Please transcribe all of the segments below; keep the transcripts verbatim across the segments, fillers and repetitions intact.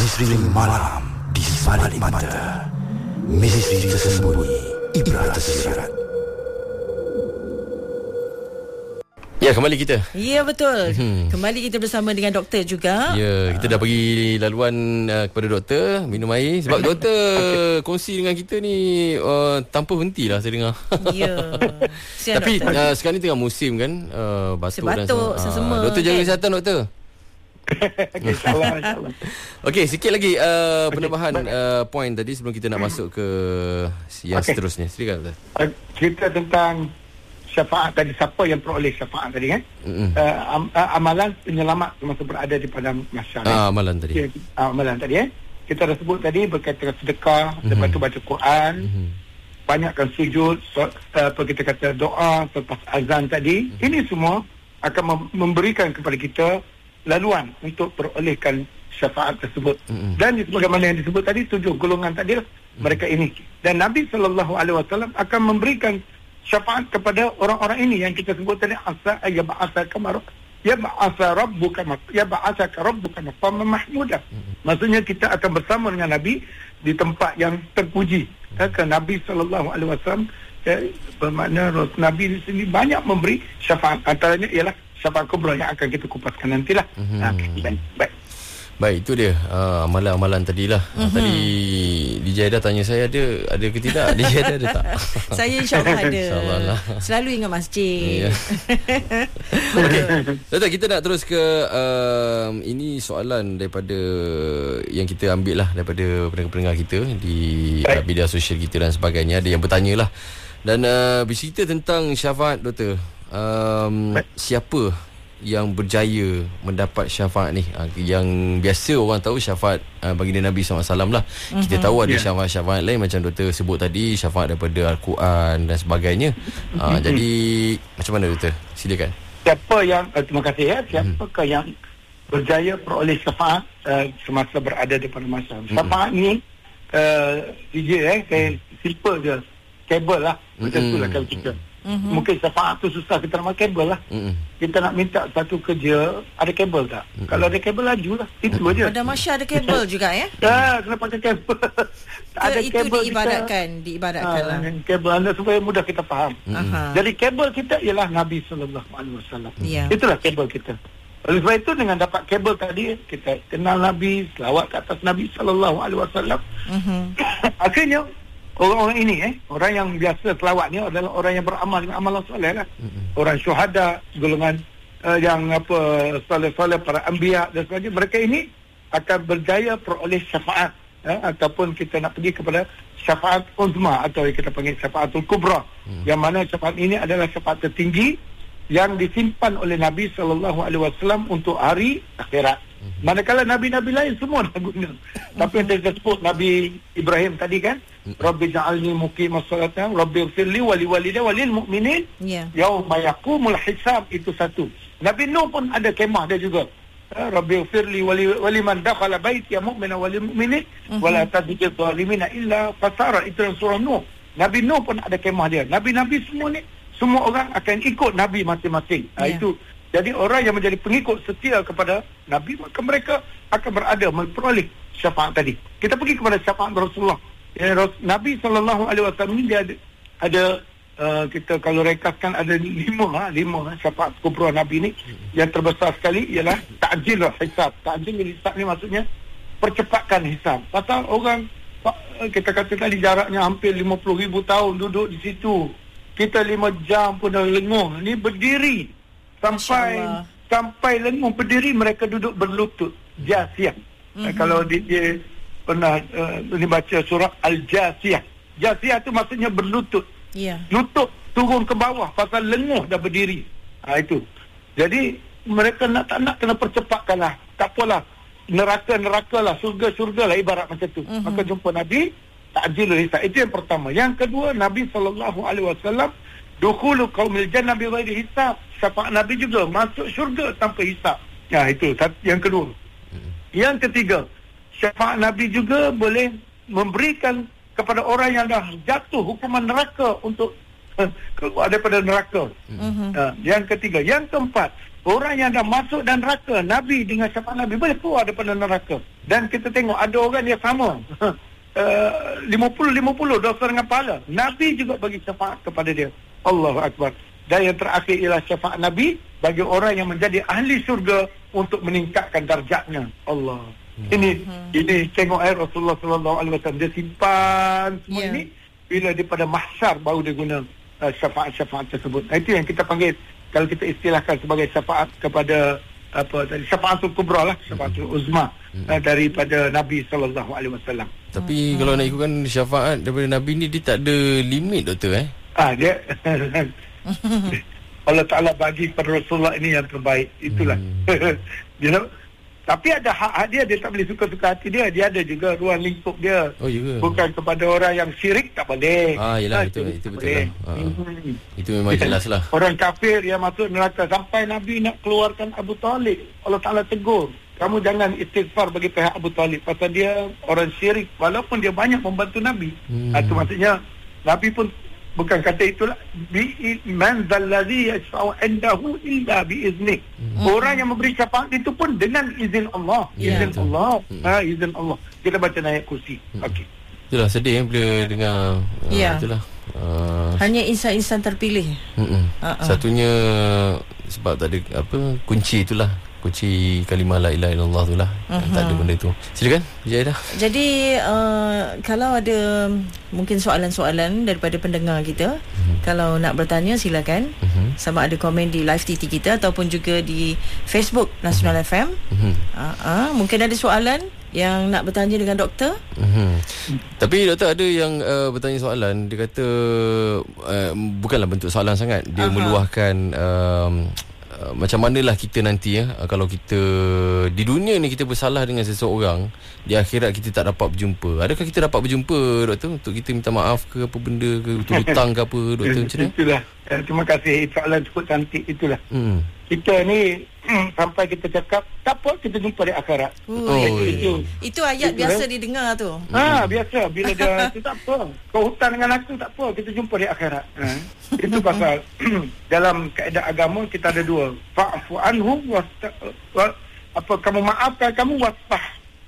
Misteri malam di sebalik mata. Misteri tersembunyi, ibrah tersirat. Ya, kembali kita. Ya, betul. Hmm. Kembali kita bersama dengan doktor juga. Ya, kita dah bagi laluan uh, kepada doktor minum air. Sebab doktor kongsi dengan kita ni uh, tanpa henti lah saya dengar. Ya. Tapi uh, sekarang ni tengah musim kan, uh, batuk, Sebatuk, dan sesama. uh, doktor jaga kan? kesihatan, doktor. InsyaAllah, insyaAllah. Okey, sikit lagi uh, penambahan uh, point tadi sebelum kita nak masuk ke yang okay. seterusnya. Silakan, doktor. Uh, cerita tentang syafaat tadi, siapa yang peroleh syafaat tadi kan? Mm-hmm. Uh, am, uh, amalan penyelamat semasa berada di padang mahsyar. Ah, amalan tadi. Ya, uh, amalan tadi eh. Kita dah sebut tadi berkaitan dengan sedekah, mm-hmm. lepas tu baca Quran, mm-hmm. banyakkan sujud, so, uh, apa kita kata doa selepas azan tadi. Mm-hmm. Ini semua akan mem- memberikan kepada kita laluan untuk perolehkan syafaat tersebut. Mm-hmm. Dan sebagaimana yang disebut tadi, tujuh golongan tadi mm-hmm. mereka ini. Dan Nabi sallallahu alaihi wasallam akan memberikan syafaat kepada orang-orang ini yang kita sebut tadi, asa ya ba'asa kamar ya ba'asa rabbuka ya ba'asa rabbuka maqaman mahmuda. Maksudnya kita akan bersama dengan Nabi di tempat yang terpuji. Kerana Nabi sallallahu alaihi wasallam ya, bermakna Nabi di sini banyak memberi syafaat, antaranya ialah syafaat kubra yang akan kita kupaskan nantilah. Mm-hmm. Ha, baik, baik. Baik, itu dia uh, amalan-amalan tadilah. Mm-hmm. Tadi D J Aida tanya saya ada ada ke tidak. D J Aida ada tak? Saya insyaAllah ada. InsyaAllah lah. Selalu ingat masjid. Ya. Okey, doktor, kita nak terus ke uh, ini soalan daripada yang kita ambil lah daripada pendengar-pendengar kita di uh, media sosial kita dan sebagainya. Ada yang bertanya lah. Dan uh, bercerita tentang syafaat, doktor. Um, siapa yang berjaya mendapat syafaat ni? uh, Yang biasa orang tahu syafaat uh, baginda Nabi sallallahu alaihi wasallam lah. Mm-hmm. Kita tahu ada yeah. syafaat-syafaat lain macam doktor sebut tadi, syafaat daripada Al-Quran dan sebagainya. uh, mm-hmm. Jadi macam mana, doktor? Silakan. Siapa yang uh, terima kasih ya. Siapakah mm-hmm. yang berjaya peroleh syafaat uh, semasa berada di padang mahsyar? Mm-hmm. Syafaat ni uh, D J eh saya mm-hmm. simple je, kabel lah. Macam mm-hmm. tu lah kalau kita mm-hmm. mungkin syafaat tu susah, kita nak kabel lah. Mm-hmm. Kita nak minta satu kerja, ada kabel tak? Mm-hmm. Kalau ada kabel, laju lah. Itu mm-hmm. aja. Pada Masya ada kabel juga ya? Ya, kena pakai kabel. Ada itu kabel diibaratkan, kita, diibaratkan ha, lah. Kabel anda supaya mudah kita faham. Mm-hmm. Jadi kabel kita ialah Nabi sallallahu alaihi wasallam. Yeah. Itulah kabel kita. Oleh sebab itu dengan dapat kabel tadi, kita kenal Nabi, selawat ke atas Nabi sallallahu alaihi wasallam. Mm-hmm. Akhirnya orang-orang ini eh orang yang biasa selawat ni adalah orang yang beramal dengan amalan soleh lah. Mm-hmm. Orang syuhada, golongan uh, yang apa soleh-soleh, para anbiya dan sebagainya. Mereka ini akan berjaya peroleh syafaat, eh, ataupun kita nak pergi kepada syafaat uzma atau yang kita panggil syafaatul kubra. Mm-hmm. Yang mana syafaat ini adalah syafaat tertinggi yang disimpan oleh Nabi sallallahu alaihi wasallam untuk hari akhirat. Mm-hmm. Manakala nabi-nabi lain semua dah guna. Mm-hmm. Tapi yang kita sebut Nabi Ibrahim tadi kan, mm-hmm. Rabbi ja'alni muqimas salata, Rabbi ighfirli wa liwalidayya wa lil mu'minin yeah. yauma yaqumul hisab. Itu satu. Nabi Nuh pun ada kemah dia juga. Rabbi ighfirli wa liman dakhala baiti mu'mina wa lil mu'minin mm-hmm. wa la tazidil zalimina illa fasara. Itu surah Nuh. Nabi Nuh pun ada kemah dia. Nabi-nabi semua ni, semua orang akan ikut Nabi masing-masing. Yeah. Ha, itu. Jadi orang yang menjadi pengikut setia kepada Nabi, maka mereka akan berada memperoleh syafaat tadi. Kita pergi kepada syafaat Rasulullah. Ya, Nabi sallallahu alaihi wasallam ini dia ada, ada uh, kita kalau rekaskan ada lima, ha, lima ha, syafaat kubra Nabi ni. Yang terbesar sekali ialah ta'jil hisab. Ta'jil hisab ni maksudnya percepatkan hisab. Pasal orang kita kata tadi jaraknya hampir lima puluh ribu tahun duduk di situ. Kita lima jam pun dah lenguh. Ni berdiri sampai sampai lenguh berdiri, mereka duduk berlutut jasiyah. Mm-hmm. Kalau dia, dia pernah uh, dibaca surah Al-Jasiyah. Jasiyah tu maksudnya berlutut. Yeah. Lutut turun ke bawah pasal lenguh dah berdiri. Ha, itu. Jadi mereka nak tak nak kena percepatkanlah. Tak apalah. Neraka-neraka lah, surga-surga lah, ibarat macam tu. Mm-hmm. Maka jumpa Nabi, ta'jilul hisab. Itu yang pertama. Yang kedua, Nabi sallallahu alaihi wasallam dukhulu qaumil jannah bi ghairi hisab. Syafaat Nabi juga masuk syurga tanpa hisab. Ya, itu yang kedua. Hmm. Yang ketiga, syafaat Nabi juga boleh memberikan kepada orang yang dah jatuh hukuman neraka untuk uh, keluar daripada neraka. Hmm. Uh, yang ketiga, yang keempat, orang yang dah masuk dan neraka, Nabi dengan syafaat Nabi boleh keluar daripada neraka. Dan kita tengok ada orang yang sama uh, lima puluh lima puluh dosa dengan pahala, Nabi juga bagi syafaat kepada dia. Allahu Akbar. Dan yang terakhir ialah syafaat Nabi bagi orang yang menjadi ahli syurga untuk meningkatkan darjatnya. Allah. Hmm. Ini hmm. ini tengok air Rasulullah sallallahu alaihi wasallam, dia simpan semua yeah. ini bila daripada mahsyar baru dia guna uh, syafaat-syafaat tersebut. Itu yang kita panggil, kalau kita istilahkan sebagai syafaat kepada apa tadi, syafaatul kubra lah, syafaatul uzma hmm. uh, daripada Nabi sallallahu alaihi wasallam. Tapi hmm. kalau nak ikutkan syafaat daripada Nabi ni, dia tak ada limit, doktor eh? Ah dia Allah Ta'ala bagi pada Rasulullah ini yang terbaik. Itulah. Hmm. Dia, tapi ada hak-hak dia, dia tak boleh suka-suka hati dia. Dia ada juga ruang lingkup dia. Oh, juga. Bukan kepada orang yang syirik, tak boleh. Ah, yelah, ha, itu, itu betul lah. Ha. Hmm. Itu memang jelas lah. Orang kafir yang masuk neraka, sampai Nabi nak keluarkan Abu Talib, Allah Ta'ala tegur, kamu jangan istighfar bagi pihak Abu Talib, pasal dia orang syirik, walaupun dia banyak membantu Nabi. Hmm. Itu maksudnya Nabi pun bukan kata itulah, bi man zallazi yashfa'u indahu illa bi izni. Hmm. Orang yang memberi syafaat itu pun dengan izin Allah. Yeah. Izin Allah. Hmm. Ha, izin Allah. Kita baca ayat kursi. Hmm. Okey. Itulah sedih eh, bila dengar yeah. uh, itulah. Uh, hanya insan-insan terpilih. Uh-uh. Uh-uh. Satunya sebab tak ada apa kunci itulah. Kunci kalimah la ilaha illallah tu lah. Uh-huh. Tak ada benda tu. Silakan Jaidah. Jadi uh, kalau ada mungkin soalan-soalan daripada pendengar kita, uh-huh. kalau nak bertanya silakan. Uh-huh. Sama ada komen di live T T kita ataupun juga di Facebook Nasional uh-huh. F M. Uh-huh. Uh-huh. Mungkin ada soalan yang nak bertanya dengan doktor. Uh-huh. Tapi doktor ada yang uh, bertanya soalan, dia kata uh, bukanlah bentuk soalan sangat. Dia uh-huh. meluahkan um, Uh, macam manalah kita nanti ya, uh, kalau kita di dunia ni kita bersalah dengan seseorang, di akhirat kita tak dapat berjumpa. Adakah kita dapat berjumpa, doktor, untuk kita minta maaf ke apa benda ke, untuk hutang ke apa, doktor, macam mana? Itulah. Eh, terima kasih, soalan cukup cantik itulah. Hmm. Kita ni sampai kita cakap tak apa, kita jumpa di akhirat. Oh, itu, itu. itu ayat itu, biasa eh? didengar tu. Ha, biasa bila dia itu tak apa. Kau hutang dengan aku tak apa, kita jumpa di akhirat. Ha. Itu pasal dalam kaedah agama kita ada dua. Fa'fu anhum wa apa kamu maafkan kamu wasfah.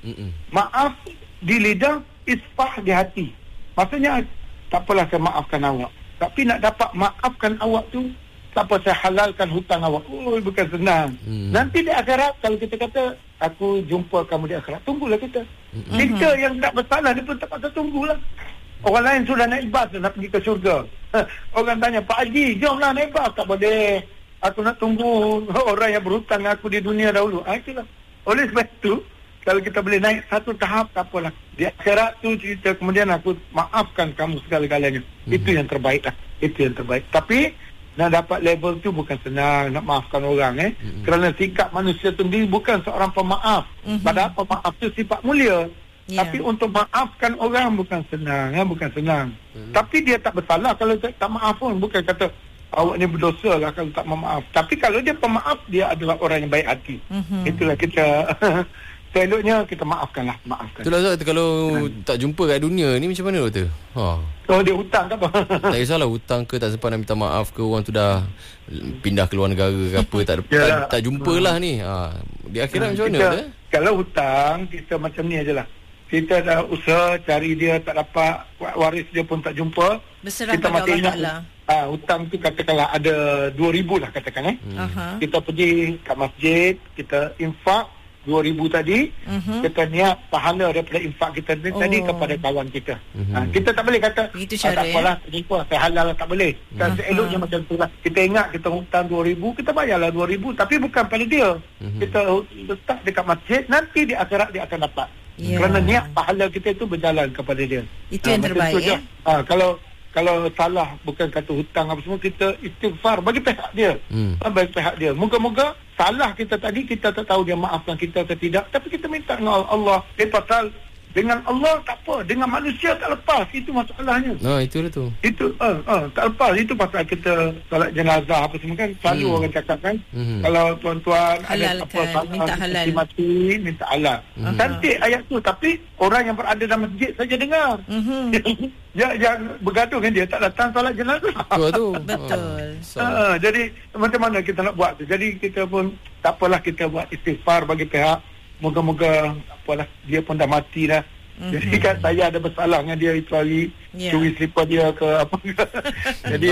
Maaf di lidah, isfah di hati. Maksudnya tak apalah saya maafkan awak. Tapi nak dapat maafkan awak tu, tak apa saya halalkan hutang awak. Oh, bukan senang. Hmm. Nanti di akhirat kalau kita kata aku jumpa kamu di akhirat, tunggulah kita. Hmm. Kita yang tak bersalah ni pun tak patut tunggulah. Orang lain sudah naik bas nak pergi ke syurga. Orang tanya, Pak Haji, jomlah naik bas. Tak boleh. Aku nak tunggu orang yang berhutang aku di dunia dahulu. Ah, itulah. Oleh sebab itu, kalau kita boleh naik satu tahap, tak apalah. Di akhirat tu cerita, kemudian aku maafkan kamu segala-galanya. Hmm. Itu yang terbaik lah. Itu yang terbaik. Tapi nak dapat level tu bukan senang, nak maafkan orang eh. Mm-hmm. Kerana sikap manusia sendiri bukan seorang pemaaf. Mm-hmm. Padahal pemaaf tu sifat mulia. Yeah. Tapi untuk maafkan orang bukan senang, eh? bukan senang. Mm-hmm. Tapi dia tak bersalah kalau tak, tak maaf pun. Bukan kata awak ni berdosa lah kalau tak memaaf. Tapi kalau dia pemaaf, dia adalah orang yang baik hati. Mm-hmm. Itulah kita seloknya kita maafkanlah, maafkan. Itulah Ustaz, kalau hmm. tak jumpa kat dunia ni macam mana doktor? Ha. Oh, dia hutang ke apa? Tak kisahlah hutang ke, tak sempat nak minta maaf ke, orang tu dah pindah ke luar negara ke apa, tak tak, tak jumpalah hmm. ni. Ha. Di akhirat hmm. macam mana doktor? Kalau hutang kita macam ni ajalah. Kita dah usaha cari dia tak dapat, waris dia pun tak jumpa. Berserah kita pada Allah Ta'ala. Ah, hutang tu katakanlah ada dua ribu lah katakan eh. Hmm. Uh-huh. Kita pergi kat masjid, kita infak dua ribu tadi, uh-huh. kita niat pahala daripada infak kita oh. tadi kepada kawan kita. Uh-huh. Ha, kita tak boleh kata ah, tak apalah, terjumpa, saya halal, tak boleh. Kan uh-huh. seeloknya macam tu lah. Kita ingat kita hutang dua ribu, kita bayarlah dua ribu, tapi bukan pada dia. Uh-huh. Kita letak dekat masjid, nanti di akhirat dia akan dapat. Yeah. Kerana niat pahala kita itu berjalan kepada dia. Itu ha, yang terbaik ya. Ha, kalau kalau salah, bukan kata hutang apa semua, kita istighfar bagi pihak dia. Hmm. Bagi pihak dia. Moga-moga salah kita tadi, kita tak tahu dia maafkan kita atau tidak. Tapi kita minta dengan Allah. Dia pasal Dengan Allah tak apa, dengan manusia tak lepas. Itu masalahnya. Oh, itu dia tu. Itu uh, uh, tak lepas. Itu pasal kita solat jenazah apa semua kan. Selalu hmm. orang cakap kan, hmm. kalau tuan-tuan Halalkan, ada apa minta halal. mati, minta halal. Hmm. Cantik ayat tu, tapi orang yang berada dalam masjid saja dengar. Hmm. Yang, yang bergaduh kan dia tak datang solat jenazah. Betul tu. Betul. So. Uh, jadi macam mana kita nak buat tu? Jadi kita pun tak apalah, kita buat istighfar bagi pihak. Moga-moga apalah, dia pun dah mati dah. Mm-hmm. Jadi kan saya ada bersalah dengan dia itu hari, yeah. curi slipper dia ke apa. Jadi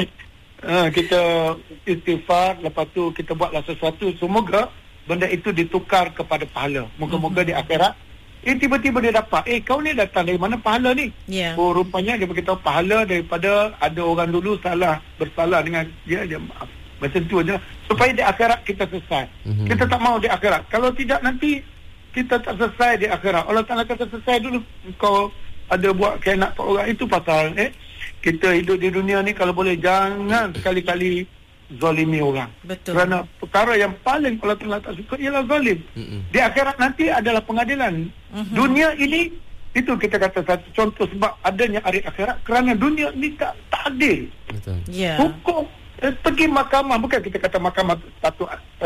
uh, kita istighfar, lepas tu kita buatlah sesuatu, semoga benda itu ditukar kepada pahala. Moga-moga mm-hmm. di akhirat eh tiba-tiba dia dapat, eh kau ni datang dari mana pahala ni? Yeah. Oh rupanya dia beritahu pahala daripada ada orang dulu salah, bersalah dengan dia, dia maaf. Macam tu je, supaya di akhirat kita selesai. Mm-hmm. Kita tak mau di akhirat. Kalau tidak nanti kita tak selesai di akhirat. Allah Ta'ala kata selesai dulu. Kau ada buat khianat kat orang, itu pasal eh kita hidup di dunia ni kalau boleh jangan sekali-kali zalimi orang. Betul. Kerana perkara yang paling Allah Ta'ala tak suka ialah zalim. Mm-hmm. Di akhirat nanti adalah pengadilan. Mm-hmm. Dunia ini, itu kita kata satu contoh sebab adanya hari akhirat, kerana dunia ini tak, tak adil. Betul. Yeah. Hukum eh, pergi mahkamah, bukan kita kata mahkamah patut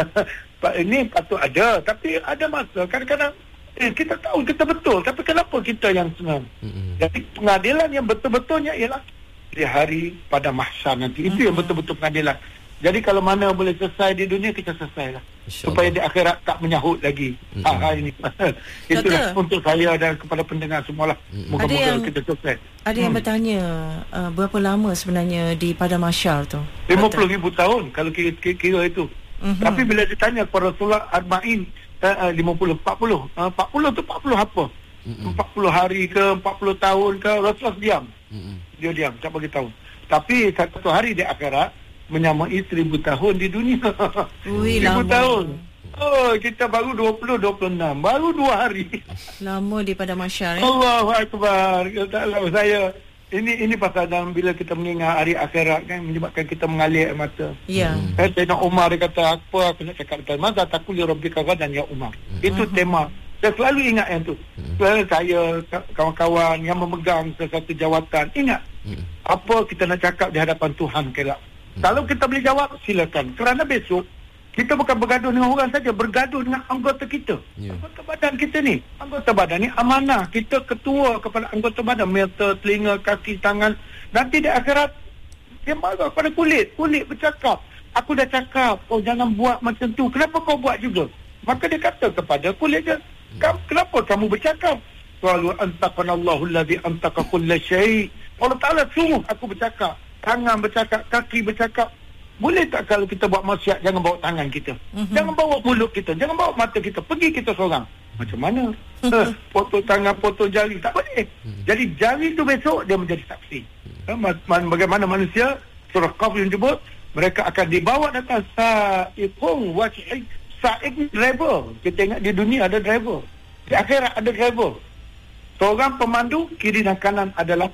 ini patut ada, tapi ada masa kadang-kadang eh, kita tahu kita betul, tapi kenapa kita yang senang? Mm-hmm. Jadi pengadilan yang betul-betulnya ialah di hari pada mahsyar nanti. Mm-hmm. Itu yang betul-betul pengadilan. Jadi kalau mana boleh selesai di dunia, kita selesailah. Supaya di akhirat tak menyahut lagi. Mm-hmm. Ah, ini. Itulah Kata, untuk saya dan kepada pendengar semualah. Mm-hmm. Moga-moga yang, kita selesai. Ada yang hmm. bertanya uh, berapa lama sebenarnya di Padang Mahsyar tu? lima puluh ribu tahun kalau kira, kira, kira itu. Mm-hmm. Tapi bila ditanya kepada Rasulullah Arba'in uh, lima puluh, empat puluh. Uh, empat puluh tu empat puluh apa? Mm-hmm. empat puluh hari ke, empat puluh tahun ke, Rasulullah diam. Mm-hmm. Dia diam, tak bagi tahu. Tapi satu hari di akhirat menyamai seribu tahun di dunia. Ui, seribu lama. tahun. Oh, kita baru dua puluh, dua puluh enam. Baru dua hari. Lama di Padang Mahsyar. Eh? Allahu Akbar. Katalah saya. Ini ini pasal dalam bila kita mengingat hari akhirat kan, menyebabkan kita mengalir air mata. Ya. Yeah. Eh, Sayyidina Umar dia kata, apa aku nak cakap depan masa takul li rabbika ghadan ya Umar. Mm. Itu uh-huh. tema. Saya selalu ingat yang tu. Mm. Saya, kawan-kawan yang memegang sesuatu jawatan, ingat. Mm. Apa kita nak cakap di hadapan Tuhan kelak. Hmm. Kalau kita boleh jawab, silakan. Kerana besok kita bukan bergaduh dengan orang saja, bergaduh dengan anggota kita. Yeah. Anggota badan kita ni, anggota badan ni amanah. Kita ketua kepada anggota badan, mata, telinga, kaki, tangan. Nanti di akhirat dia marah pada kulit. Kulit bercakap, aku dah cakap, oh jangan buat macam tu. Kenapa kau buat juga? Maka dia kata kepada kulit dia, kenapa kamu bercakap? Qalu antaqanallahu allazi antaqa kulla syai'. Allah Ta'ala suruh aku bercakap. Tangan bercakap, kaki bercakap. Boleh tak kalau kita buat maksiat, jangan bawa tangan kita, mm-hmm. jangan bawa mulut kita, jangan bawa mata kita, pergi kita seorang. Macam mana? uh, potong tangan, potong jari, tak boleh. Mm-hmm. Jadi jari tu besok dia menjadi saksi. uh, Bagaimana manusia, surah Qaf yang sebut, mereka akan dibawa datang sa'iqung wasyai. Sa'iq driver. Kita ingat di dunia ada driver, di akhirat ada driver. Seorang pemandu, kiri dan kanan adalah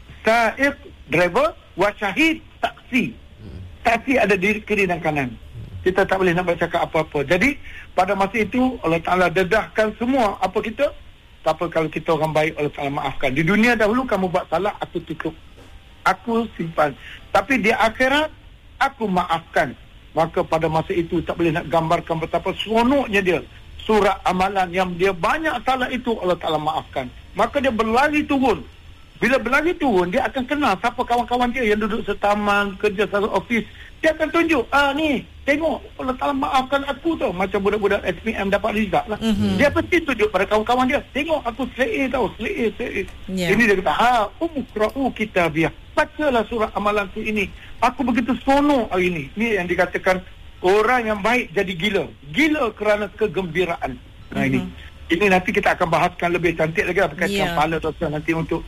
sa'iq driver, wasyahid taksi. Taksi ada di kiri dan kanan. Kita tak boleh nak bercakap apa-apa. Jadi pada masa itu Allah Ta'ala dedahkan semua apa kita. Tak apa kalau kita orang baik, Allah Ta'ala maafkan. Di dunia dahulu kamu buat salah, aku tutup, aku simpan. Tapi di akhirat aku maafkan. Maka pada masa itu tak boleh nak gambarkan betapa seronoknya dia. Surat amalan yang dia banyak salah itu Allah Ta'ala maafkan. Maka dia berlari turun. Bila berlari turun, dia akan kenal siapa kawan-kawan dia yang duduk setaman, kerja satu office. Dia akan tunjuk, ah ni, tengok, Allah Ta'ala maafkan aku tau. Macam budak-budak S P M dapat result lah. Mm-hmm. Dia pasti tunjuk pada kawan-kawan dia, tengok aku slate A tau, slate A, slate A. Yeah. Ini dia kata, ha, umkra'u kitabiah. Bacalah surah amalan tu ini. Aku begitu seronok hari ini. Ini yang dikatakan, orang yang baik jadi gila. Gila kerana kegembiraan. Nah mm-hmm. ini. Ini nanti kita akan bahaskan lebih cantik lagi lah, berkaitan yeah. pahala dosa nanti untuk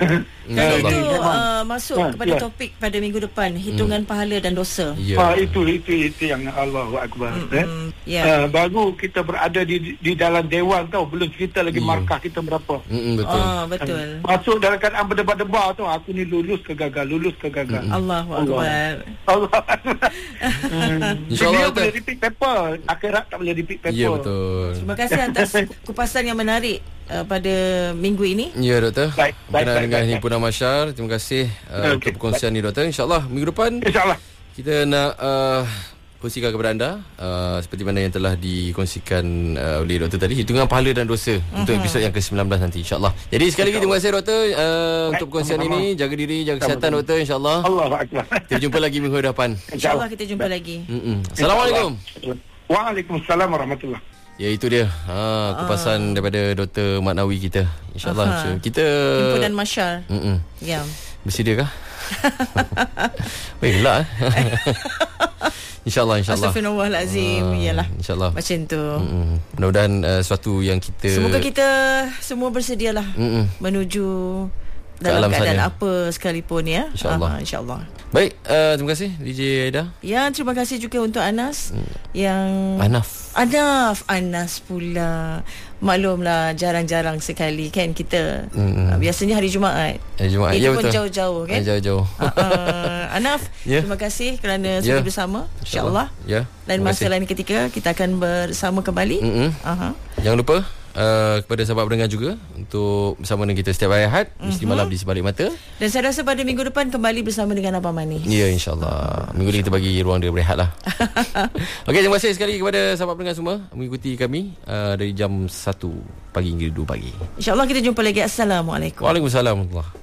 dan itu uh, masuk ha, kepada ya. topik pada minggu depan, hitungan hmm. pahala dan dosa. Ya. Ha, itu itu itu yang Allahu Akbar. Mm-hmm. Eh? Ya. Uh, baru kita berada di di dalam dewan tau, belum cerita lagi yeah. markah kita berapa. Mm-hmm, betul. Oh, betul. Uh, masuk dalam keadaan berdebar-debar tu, aku ni lulus ke gagal, lulus ke gagal. Mm-hmm. Allahu Akbar. Allah Akbar. hmm. Insyaallah boleh repeat paper, akhirat tak boleh repeat paper. Ya, betul. Terima kasih atas kupasan yang menarik. uh, pada minggu ini. Ya doktor. Baik, baik, Berkenaan baik, dengan baik, Himpunan Masyar. Terima kasih uh, Okey, untuk perkongsian ni doktor. InsyaAllah minggu depan InsyaAllah. kita nak uh, kongsikan kepada anda uh, seperti mana yang telah dikongsikan uh, oleh doktor tadi, hitungan pahala dan dosa uh-huh. untuk episod yang ke sembilan belas nanti insyaAllah. Jadi sekali lagi terima kasih doktor uh, untuk perkongsian sama-sama. ini. Jaga diri, jaga kesihatan doktor insyaAllah. Allahu akbar. Kita jumpa lagi minggu depan. InsyaAllah kita jumpa lagi. Mm-mm. Assalamualaikum. Waalaikumsalam warahmatullahi. Ya itu dia ha, kupasan uh. daripada Doktor Maknawi kita. InsyaAllah uh-huh. so, kita Himpunan Masyar. Mm-mm. Ya. Bersedia kah? Weh gelak eh. InsyaAllah InsyaAllah Astaghfirullahalazim. uh, Yalah InsyaAllah macam tu. Mm-mm. Mudah-mudahan uh, sesuatu yang kita, semoga kita semua bersedialah Mm-mm. menuju dalam alam keadaan sana. apa sekalipun ya. InsyaAllah. Aha, InsyaAllah. Baik, uh, terima kasih D J Aida. Ya, terima kasih juga untuk Anas hmm. yang Anaf. Anaf Anas pula. Maklumlah jarang-jarang sekali kan kita. Hmm. Uh, biasanya hari Jumaat. Hari Jumaat. Itu Ya, pun betul. jauh-jauh kan. Jauh-jauh. Uh, uh, Anaf, Ya. terima kasih kerana Ya. sudi bersama. InsyaAllah. Ya. Lain Terima masa, kasih. lain ketika kita akan bersama kembali. Mm-mm. Aha. Jangan lupa uh, kepada sahabat pendengar juga untuk bersama dengan kita setiap hari Ahad, mesti malam di Sebalik Mata. Dan saya rasa pada minggu depan kembali bersama dengan Abang Manis. Ya, insyaAllah. Minggu ni kita bagi ruang dia berehat lah. Okey, terima kasih sekali kepada sahabat pendengar semua mengikuti kami uh, dari jam satu pagi hingga dua pagi. InsyaAllah kita jumpa lagi. Assalamualaikum. Waalaikumsalam warahmatullahi wabarakatuh.